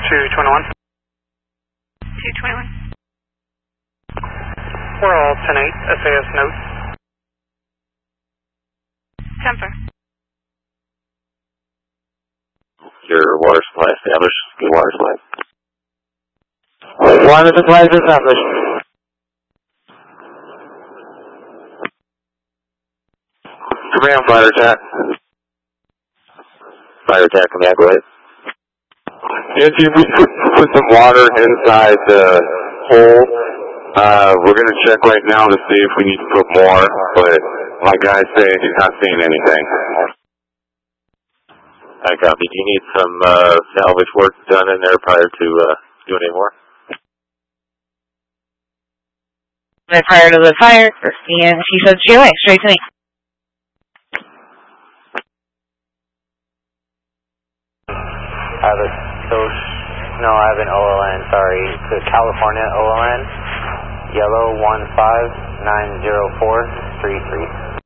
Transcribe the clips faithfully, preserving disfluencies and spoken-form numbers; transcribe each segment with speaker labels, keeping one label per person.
Speaker 1: two twenty-one.
Speaker 2: two twenty-one.
Speaker 1: We're all ten eight, S A S note.
Speaker 2: Temper.
Speaker 3: Your water supply established. Good water supply.
Speaker 4: Water supply is established.
Speaker 3: Command fire attack. Fire attack, command, go ahead.
Speaker 4: If you put, put some water inside the hole, uh, we're going to check right now to see if we need to put more, but my guy's saying he's not seeing anything.
Speaker 3: I copy. Do you need some uh, salvage work done in there prior to uh, doing any more?
Speaker 2: Prior to the fire, and she said she away, straight to me.
Speaker 5: I have a social, no, I have an O L N, sorry, it's a California O L N, yellow one five nine zero four three three.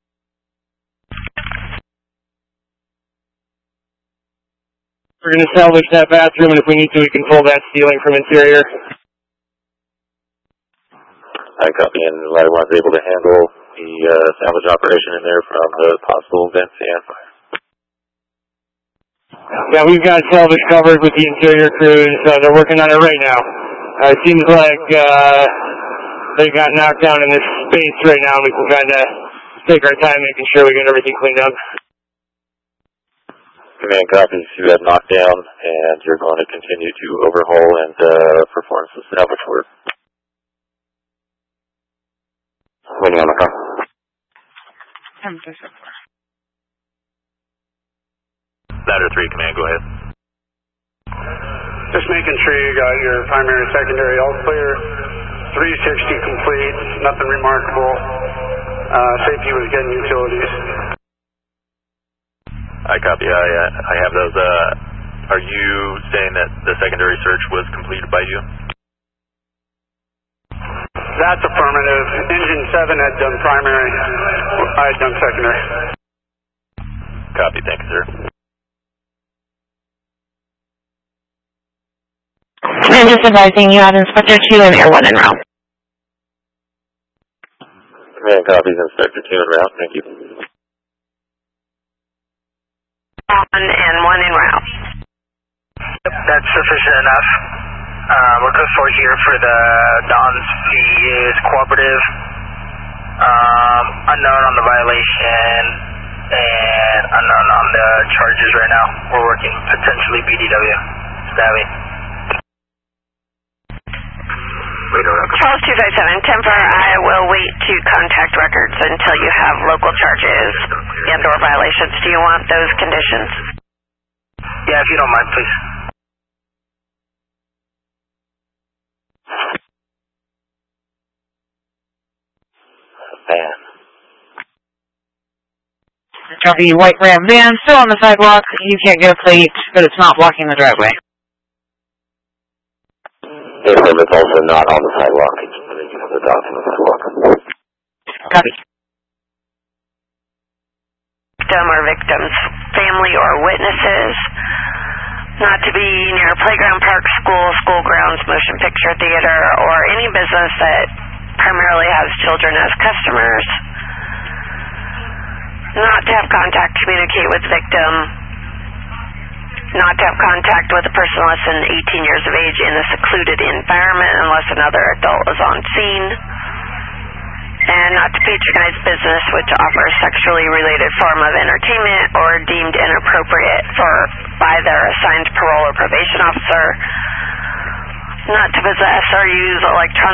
Speaker 4: We're going to salvage that bathroom, and if we need to, we can pull that ceiling from interior.
Speaker 3: I copy, and I was able to handle the uh, salvage operation in there from the possible vents and fire.
Speaker 4: Yeah, we've got salvage covered with the interior crews. Uh, they're working on it right now. Uh, it seems like uh, they got knocked down in this space right now. We can kind of take our time making sure we get everything cleaned up.
Speaker 3: Command copies, you have knocked down, and you're going to continue to overhaul and uh, perform some salvage work. Waiting on the car. Ladder three, command, go ahead.
Speaker 1: Just making sure you got your primary, secondary, all clear. three sixty complete, nothing remarkable. Uh, safety was getting utilities.
Speaker 3: I copy. I uh, I have those. Uh, are you saying that the secondary search was completed by you?
Speaker 1: That's affirmative. Engine seven had done primary. I had done secondary.
Speaker 3: Copy. Thank you, sir.
Speaker 2: I'm just advising you have Inspector two and Air one en route.
Speaker 3: Command copies, Inspector two en route. Thank you.
Speaker 2: One and one en route.
Speaker 6: Yep, that's sufficient enough. Uh, we're code four here for the Don's fee is cooperative. Um, unknown on the violation and unknown on the charges right now. We're working potentially B D W. Stabby.
Speaker 2: Charles two five seven, Temper, I will wait to contact records until you have local charges and or violations. Do you want those conditions?
Speaker 6: Yeah, if you don't mind, please.
Speaker 3: Van.
Speaker 2: Copy, white Ram van, still on the sidewalk. You can't get a plate, but it's not blocking the driveway.
Speaker 3: Yes, sir, it's also not on the sidewalk. It's the dock on the sidewalk.
Speaker 2: Copy. Victim or victim's family or witnesses. Not to be near a playground, park, school, school grounds, motion picture theater, or any business that primarily has children as customers. Not to have contact, communicate with victim. Not to have contact with a person less than eighteen years of age in a secluded environment unless another adult is on scene. And not to patronize business which offers sexually related form of entertainment or deemed inappropriate for by their assigned parole or probation officer. Not to possess or use electronic